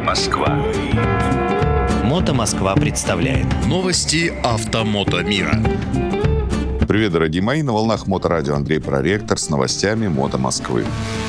Москва». Мото Москва представляет новости автомото мира. Привет, дорогие мои, на волнах Моторадио Андрей Проректор с новостями Мото Москвы.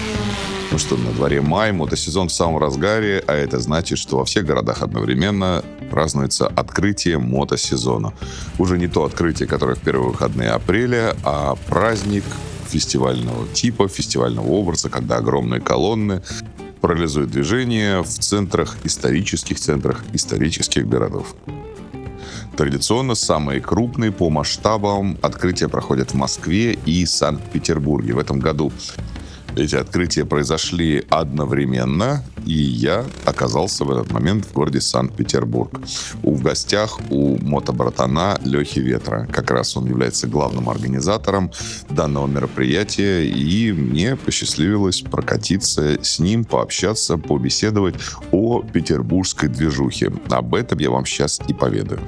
Ну что, на дворе май, мотосезон в самом разгаре, а это значит, что во всех городах одновременно празднуется открытие мотосезона. Уже не то открытие, которое в первые выходные апреля, а праздник фестивального типа, фестивального образа, когда огромные колонны парализуют движение в исторических центрах исторических городов. Традиционно самые крупные по масштабам открытия проходят в Москве и Санкт-Петербурге. В этом году эти открытия произошли одновременно, и я оказался в этот момент в городе Санкт-Петербург. В гостях у мотобратана Лехи Ветра. Как раз он является главным организатором данного мероприятия, и мне посчастливилось прокатиться с ним, пообщаться, побеседовать о петербургской движухе. Об этом я вам сейчас и поведаю.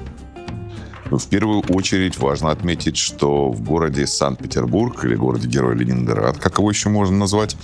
В первую очередь важно отметить, что в городе Санкт-Петербург, или городе-герой Ленинград, как его еще можно назвать,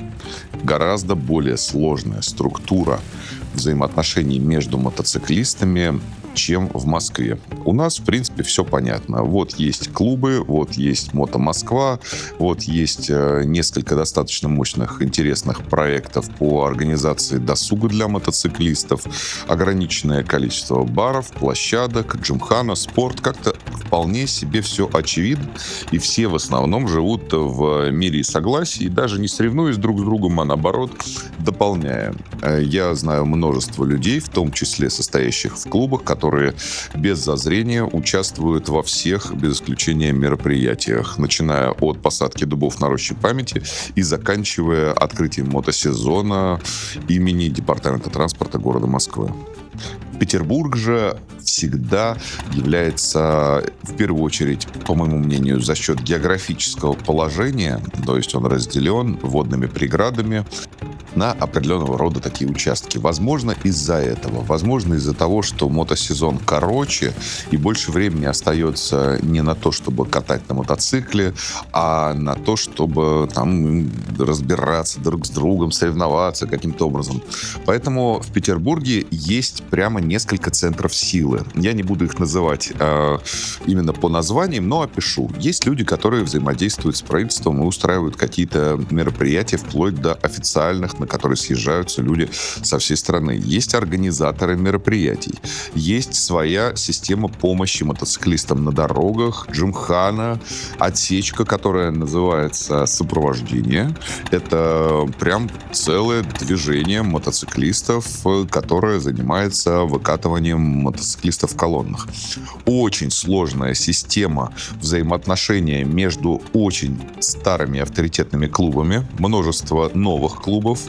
гораздо более сложная структура взаимоотношений между мотоциклистами, чем в Москве. У нас, в принципе, все понятно. Вот есть клубы, вот есть Мото Москва, вот есть несколько достаточно мощных, интересных проектов по организации досуга для мотоциклистов, ограниченное количество баров, площадок, джимхана, спорт. Как-то вполне себе все очевидно, и все в основном живут в мире и согласии, даже не соревнуясь друг с другом, а наоборот, дополняя. Я знаю множество людей, в том числе состоящих в клубах, которые без зазрения участвуют во всех, без исключения, мероприятиях, начиная от посадки дубов на роще памяти и заканчивая открытием мотосезона имени Департамента транспорта города Москвы. Петербург же всегда является, в первую очередь, по моему мнению, за счет географического положения, то есть он разделен водными преградами на определенного рода такие участки. Возможно, из-за этого, возможно, из-за того, что мотосезон короче и больше времени остается не на то, чтобы катать на мотоцикле, а на то, чтобы там разбираться друг с другом, соревноваться каким-то образом. Поэтому в Петербурге есть прямо несколько центров силы. Я не буду их называть именно по названиям, но опишу. Есть люди, которые взаимодействуют с правительством и устраивают какие-то мероприятия, вплоть до официальных, на которые съезжаются люди со всей страны. Есть организаторы мероприятий. Есть своя система помощи мотоциклистам на дорогах, джимхана, отсечка, которая называется сопровождение. Это прям целое движение мотоциклистов, которое занимается выкатыванием мотоциклистов в колоннах. Очень сложная система взаимоотношения между очень старыми авторитетными клубами, множество новых клубов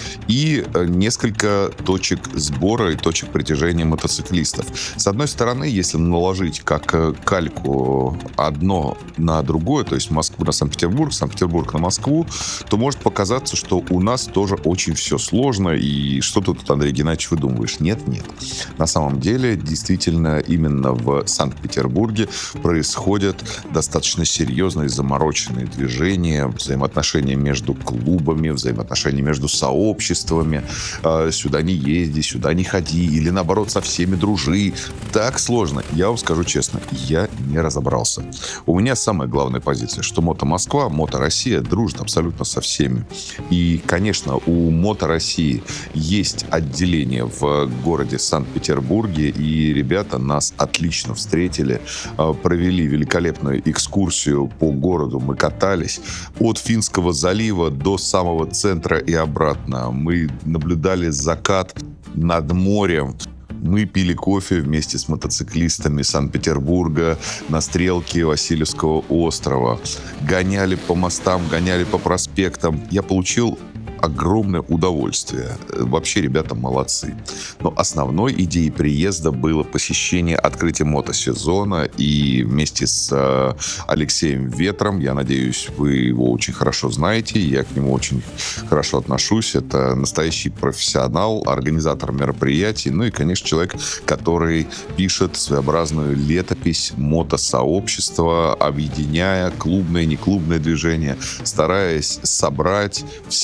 и несколько точек сбора и точек притяжения мотоциклистов. С одной стороны, если наложить как кальку одно на другое, то есть Москву на Санкт-Петербург, Санкт-Петербург на Москву, то может показаться, что у нас тоже очень все сложно, и что тут, Андрей Геннадьевич, выдумываешь? Нет. На самом деле, действительно, именно в Санкт-Петербурге происходят достаточно серьезные замороченные движения, взаимоотношения между клубами, взаимоотношения между сообществами. Сюда не езди, сюда не ходи, или наоборот, со всеми дружи. Так сложно. Я вам скажу честно, я не разобрался. У меня самая главная позиция, что Мото Москва, Мото Россия дружит абсолютно со всеми. И, конечно, у Мото России есть отделение в городе Санкт-Петербурге, и ребята нас отлично встретили, провели великолепную экскурсию по городу. Мы катались от Финского залива до самого центра и обратно. Мы наблюдали закат над морем. Мы пили кофе вместе с мотоциклистами Санкт-Петербурга на стрелке Васильевского острова. Гоняли по мостам, гоняли по проспектам. Я получил огромное удовольствие. Вообще, ребята молодцы. Но основной идеей приезда было посещение открытия мотосезона, и вместе с Алексеем Ветром, я надеюсь, вы его очень хорошо знаете, я к нему очень хорошо отношусь. Это настоящий профессионал, организатор мероприятий, ну и, конечно, человек, который пишет своеобразную летопись мотосообщества, объединяя клубное и неклубное движение, стараясь собрать всех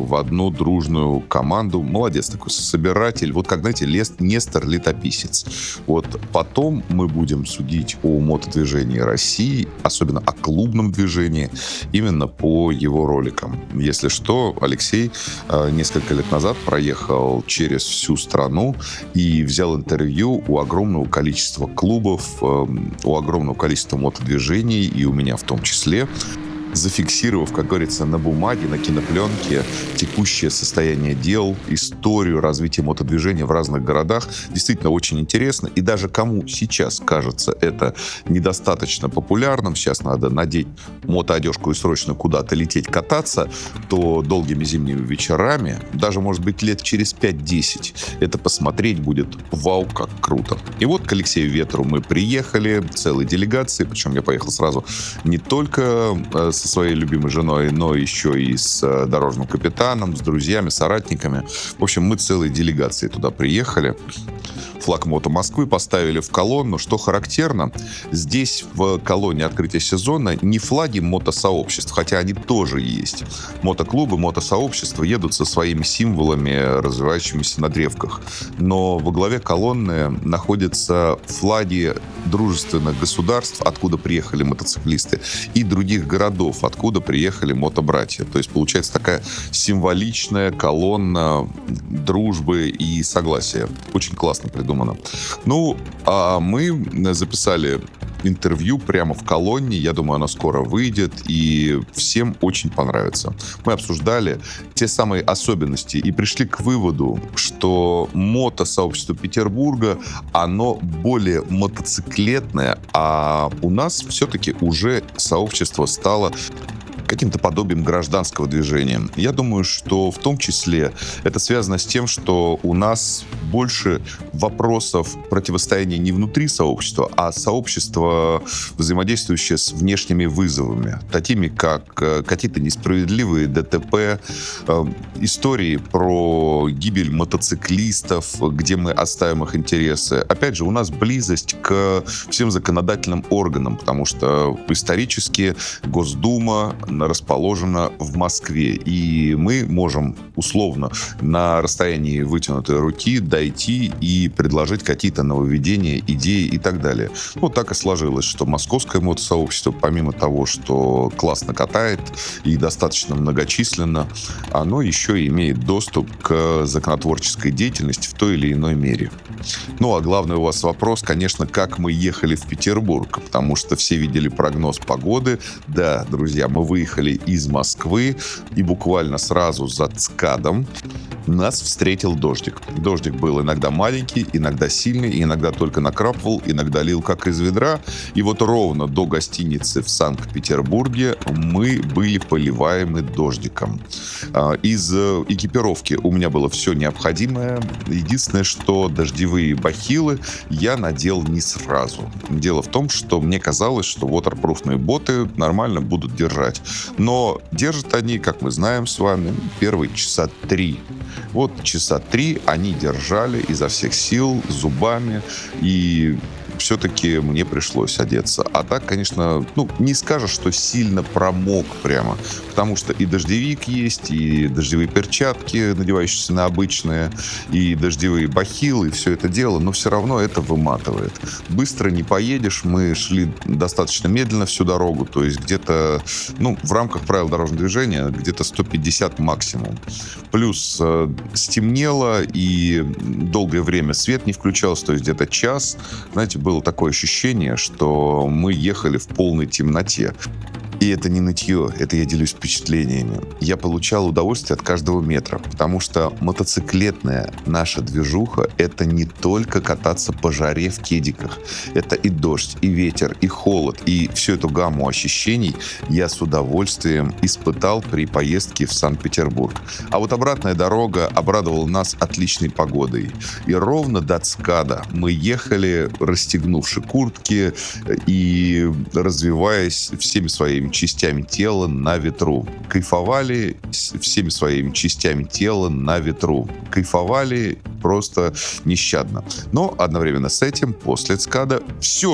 в одну дружную команду. Молодец такой собиратель. Вот как, знаете, Нестор Летописец. Вот потом мы будем судить о мотодвижении России, особенно о клубном движении, именно по его роликам. Если что, Алексей несколько лет назад проехал через всю страну и взял интервью у огромного количества клубов, у огромного количества мотодвижений, и у меня в том числе, зафиксировав, как говорится, на бумаге, на кинопленке текущее состояние дел, историю развития мотодвижения в разных городах. Действительно очень интересно. И даже кому сейчас кажется это недостаточно популярным, сейчас надо надеть мотоодежку и срочно куда-то лететь кататься, то долгими зимними вечерами, даже, может быть, лет через 5-10, это посмотреть будет вау, как круто. И вот к Алексею Ветру мы приехали целой делегацией, причем я поехал сразу не только со своей любимой женой, но еще и с дорожным капитаном, с друзьями, соратниками. В общем, мы целой делегацией туда приехали. Флаг Мото Москвы поставили в колонну. Что характерно, здесь в колонне открытия сезона не флаги мотосообществ, хотя они тоже есть. Мотоклубы, мотосообщества едут со своими символами, развивающимися на древках. Но во главе колонны находятся флаги дружественных государств, откуда приехали мотоциклисты, и других городов, откуда приехали мотобратья. То есть получается такая символичная колонна дружбы и согласия. Очень классно придумано. Ну, а мы записали интервью прямо в колонне. Я думаю, оно скоро выйдет, и всем очень понравится. Мы обсуждали те самые особенности и пришли к выводу, что мотосообщество Петербурга, оно более мотоциклетное, а у нас все-таки уже сообщество стало каким-то подобием гражданского движения. Я думаю, что в том числе это связано с тем, что у нас больше вопросов противостояния не внутри сообщества, а сообщество, взаимодействующее с внешними вызовами, такими как какие-то несправедливые ДТП, истории про гибель мотоциклистов, где мы отстаиваем их интересы. Опять же, у нас близость к всем законодательным органам, потому что исторически Госдума расположена в Москве, и мы можем условно на расстоянии вытянутой руки дойти и предложить какие-то нововведения, идеи и так далее. Вот так и сложилось, что московское мотосообщество, помимо того, что классно катает и достаточно многочисленно, оно еще и имеет доступ к законотворческой деятельности в той или иной мере. Ну, а главный у вас вопрос, конечно, как мы ехали в Петербург, потому что все видели прогноз погоды. Да, друзья, мы выехали из Москвы, и буквально сразу за ЦКАДом нас встретил дождик. Дождик был иногда маленький, иногда сильный, иногда только накрапывал, иногда лил как из ведра. И вот ровно до гостиницы в Санкт-Петербурге мы были поливаемы дождиком. Из экипировки у меня было все необходимое. Единственное, что дождевые бахилы я надел не сразу. Дело в том, что мне казалось, что waterproofные боты нормально будут держать. Но держат они, как мы знаем с вами, первые часа 3. Вот часа 3 они держали изо всех сил, зубами, и все-таки мне пришлось одеться. А так, конечно, не скажешь, что сильно промок прямо, потому что и дождевик есть, и дождевые перчатки, надевающиеся на обычные, и дождевые бахилы, и все это дело, но все равно это выматывает. Быстро не поедешь, мы шли достаточно медленно всю дорогу, то есть где-то, в рамках правил дорожного движения, где-то 150 максимум. Плюс стемнело, и долгое время свет не включался, то есть где-то час, знаете, было такое ощущение, что мы ехали в полной темноте. И это не нытье, это я делюсь впечатлениями. Я получал удовольствие от каждого метра, потому что мотоциклетная наша движуха — это не только кататься по жаре в кедиках. Это и дождь, и ветер, и холод, и всю эту гамму ощущений я с удовольствием испытал при поездке в Санкт-Петербург. А вот обратная дорога обрадовала нас отличной погодой. И ровно до ЦКАДа мы ехали, расстегнувши куртки и развиваясь всеми своими частями тела на ветру. Кайфовали всеми своими частями тела на ветру. Кайфовали просто нещадно. Но одновременно с этим, после ЦКАДа, все